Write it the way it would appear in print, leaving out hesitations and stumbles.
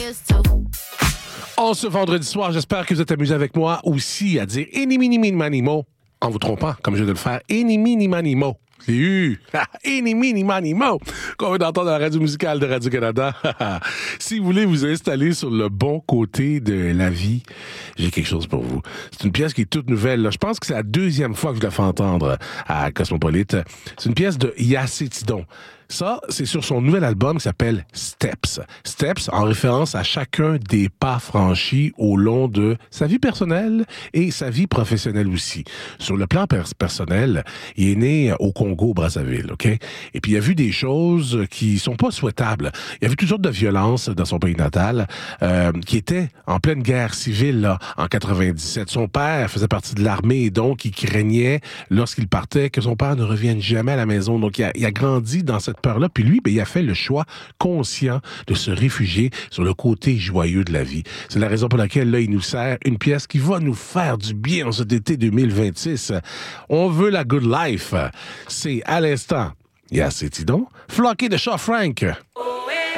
En ce vendredi soir, j'espère que vous êtes amusés avec moi aussi à dire Eni mini mini manimo en vous trompant, comme je viens de le faire. Eni mini manimo. C'est eu. Eni mini manimo. Qu'on vient d'entendre à la radio musicale de Radio-Canada. Si vous voulez vous installer sur le bon côté de la vie, j'ai quelque chose pour vous. C'est une pièce qui est toute nouvelle. Là. Je pense que c'est la deuxième fois que je la fais entendre à Cosmopolite. C'est une pièce de Yacetidon. Ça, c'est sur son nouvel album qui s'appelle Steps. Steps en référence à chacun des pas franchis au long de sa vie personnelle et sa vie professionnelle aussi. Sur le plan personnel, il est né au Congo-Brazzaville, OK? Et puis il a vu des choses qui sont pas souhaitables. Il a vu toutes sortes de violences dans son pays natal, qui était en pleine guerre civile là, en 97. Son père faisait partie de l'armée et donc il craignait, lorsqu'il partait, que son père ne revienne jamais à la maison. Donc il a grandi dans cette peur-là. Puis lui, il a fait le choix conscient de se réfugier sur le côté joyeux de la vie. C'est la raison pour laquelle, là, il nous sert une pièce qui va nous faire du bien en cet été 2026. On veut la good life. C'est à l'instant, Yacetidon, Floqué de Shaw Frank.